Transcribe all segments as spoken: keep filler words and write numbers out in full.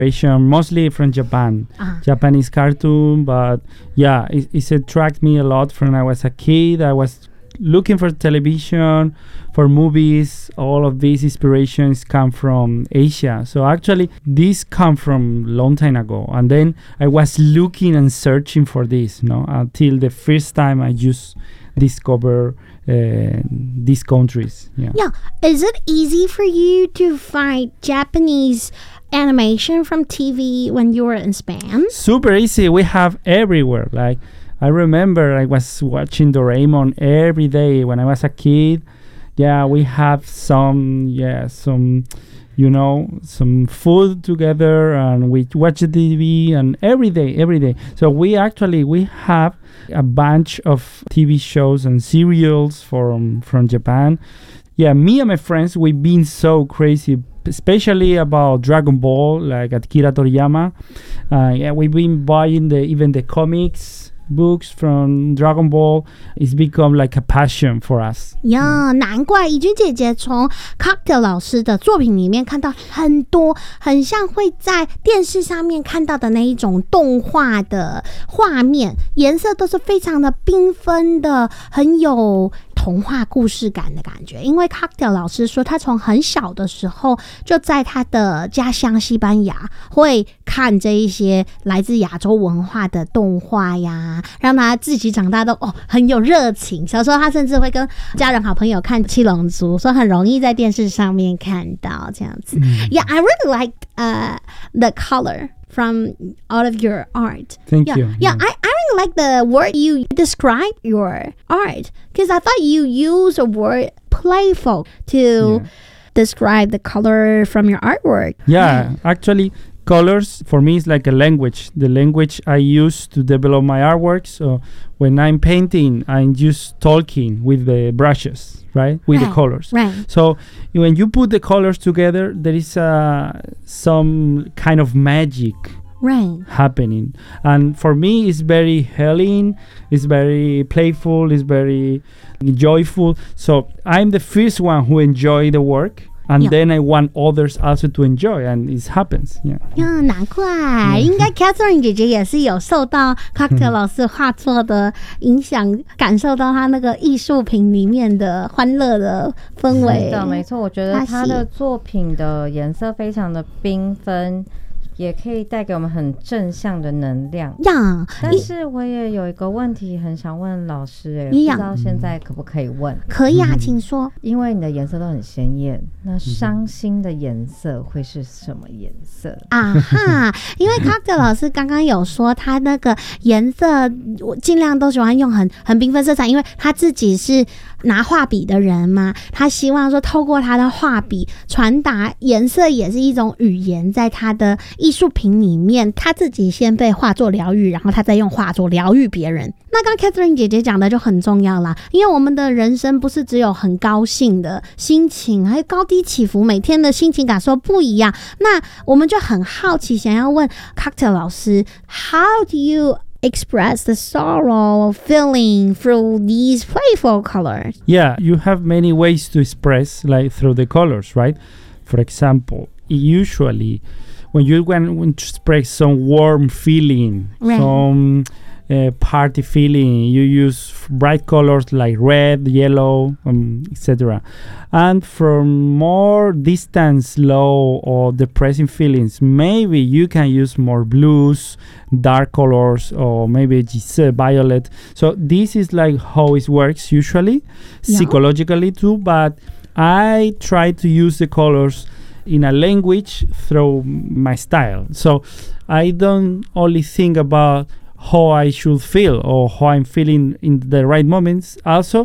inspiration mostly from Japan, uh-huh. Japanese cartoon. But yeah, it, it attracted me a lot from when I was a kid. I was looking for television, for movies. All of these inspirations come from Asia. So actually, this come from long time ago. And then I was looking and searching for this, you know, until the first time I just discover uh, these countries. Yeah. Yeah. Is it easy for you to find Japanese animation from T V when you were in Spain? Super easy. We have everywhere. Like, I remember I was watching Doraemon every day when I was a kid. Yeah, we have some, yeah, some, you know, some food together, and we watch the T V, and every day, every day. So we actually, we have a bunch of T V shows and serials from, from Japan. Yeah, me and my friends, we've been so crazy, especially about Dragon Ball, like Akira Toriyama. Uh, yeah, we've been buying the even the comics, books from Dragon Ball. It's become like a passion for us. Yeah, 难怪怡君姐姐从 Cocktail 老师的作品里面看到很多很像会在电视上面看到的那一种动画的画面，颜色都是非常的缤纷的，很有童话故事感的感觉。因为 Cocktail 老师说他从很小的时候就在他的家乡西班牙会看这一些来自亚洲文化的动画呀，让他自己长大都哦很有热情。小时候他甚至会跟家人好朋友看七龙珠，说很容易在电视上面看到这样子。 Mm. Yeah, I really like uh, the color from all of your art. Thank yeah, you. Yeah, yeah. I, I really like the word you describe your art, because I thought you use a word playful to yeah. describe the color from your artwork. Yeah, actually, colors for me is like a language. The language I use to develop my artwork. So when I'm painting, I'm just talking with the brushes, right? With right. the colors. Right. So when you put the colors together, there is uh, some kind of magic right. happening. And for me, it's very healing. It's very playful. It's very joyful. So I'm the first one who enjoy the work. And yeah. then I want others also to enjoy, and it happens. Yeah. 呀，难怪，应该 Catherine 姐姐也是有受到 Cocktail 老师画作的影响，感受到他那个艺术品里面的欢乐的氛围。 是的，没错，我觉得他的作品的颜色非常的缤纷。也可以带给我们很正向的能量呀。 但是我也有一个问题很想问老师，哎，不知道现在可不可以问？ 可以啊，请说。 因为你的颜色都很鲜艳，那伤心的颜色会是什么颜色啊哈？因为 Cocktail 老师刚刚有说，他那个颜色我尽量都喜欢用很很缤纷色彩，因为他自己是拿画笔的人嘛，他希望说透过他的画笔传达颜色也是一种语言，在他的艺术品里面，他自己先被画作疗愈，然后他再用画作疗愈别人。那刚 Catherine 姐姐讲的就很重要啦，因为我们的人生不是只有很高兴的心情，还有高低起伏，每天的心情感受不一样。那我们就很好奇，想要问 Cocktail 老师 ，How do you express the sorrow feeling through these playful colors? Yeah, you have many ways to express, like through the colors, right? For example, usually when you want to express some warm feeling, right. some uh, party feeling, you use bright colors like red, yellow, um, et cetera. And for more distant, low or depressing feelings, maybe you can use more blues, dark colors, or maybe just uh, violet. So this is like how it works usually, yeah. psychologically too. But I try to use the colors in a language through my style. So I don't only think about how I should feel or how I'm feeling in the right moments. Also,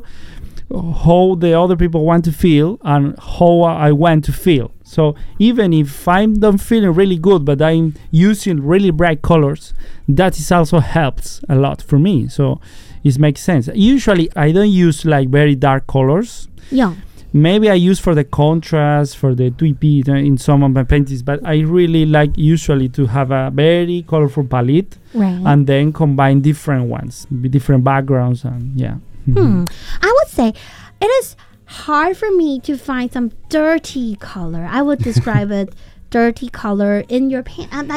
how the other people want to feel and how I want to feel. So even if I don't feeling really good, but I'm using really bright colors, that is also helps a lot for me. So it makes sense. Usually I don't use like very dark colors. Yeah. Maybe I use for the contrast, for the tweepy in some of my paintings, but I really like usually to have a very colorful palette, right. and then combine different ones, different backgrounds, and yeah. Hmm. I would say it is hard for me to find some dirty color. I would describe it dirty color in your paint 啊，